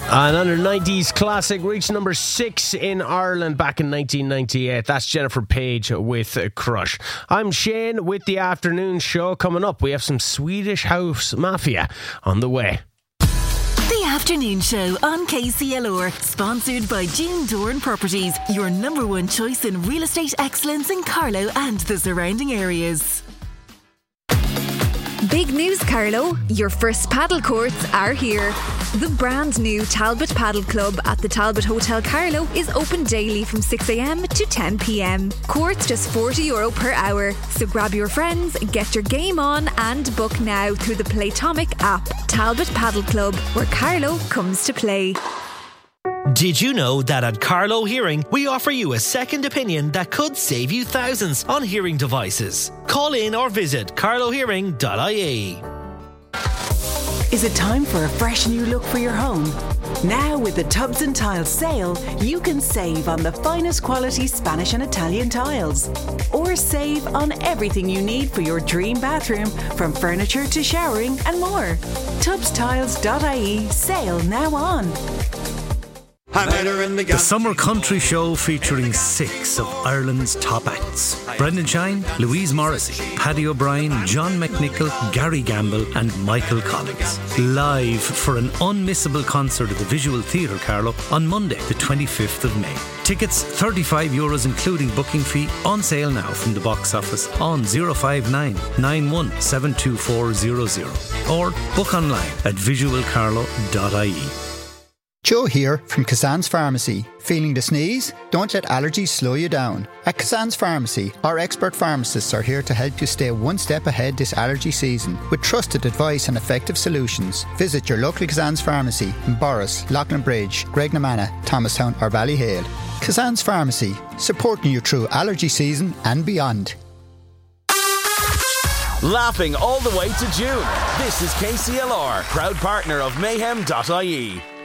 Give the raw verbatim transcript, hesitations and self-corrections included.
An under nineties classic reached number six in Ireland back in nineteen ninety-eight. That's Jennifer Page with Crush. I'm Shane with the afternoon show. Coming up, we have some Swedish House Mafia on the way. The afternoon show on K C L R, sponsored by June Dorn Properties, your number one choice in real estate excellence in Carlow and the surrounding areas. Big news, Carlow. Your first paddle courts are here. The brand new Talbot Paddle Club at the Talbot Hotel Carlow is open daily from six a.m. to ten p.m. Courts just forty euro per hour. So grab your friends, get your game on and book now through the Playtomic app. Talbot Paddle Club, where Carlow comes to play. Did you know that at Carlow Hearing, we offer you a second opinion that could save you thousands on hearing devices? Call in or visit carlow hearing dot I E. Is it time for a fresh new look for your home? Now with the Tubs and Tiles sale, you can save on the finest quality Spanish and Italian tiles. Or save on everything you need for your dream bathroom, from furniture to showering and more. tubs tiles dot I E, sale now on. The Summer Country Show featuring six of Ireland's top acts. Brendan Shine, Louise Morrissey, Paddy O'Brien, John McNichol, Gary Gamble and Michael Collins. Live for an unmissable concert at the Visual Theatre Carlow on Monday the twenty-fifth of May. Tickets thirty-five euros including booking fee, on sale now from the box office on zero five nine nine one seven two four zero zero or book online at visual carlow dot I E. Joe here from Kazan's Pharmacy. Feeling the sneeze? Don't let allergies slow you down. At Kazan's Pharmacy, our expert pharmacists are here to help you stay one step ahead this allergy season with trusted advice and effective solutions. Visit your local Kazan's Pharmacy in Borris, Loughlin Bridge, Graignamanagh, Thomastown or Ballyhale. Kazan's Pharmacy, supporting you through allergy season and beyond. Laughing all the way to June. This is K C L R, proud partner of mayhem dot I E.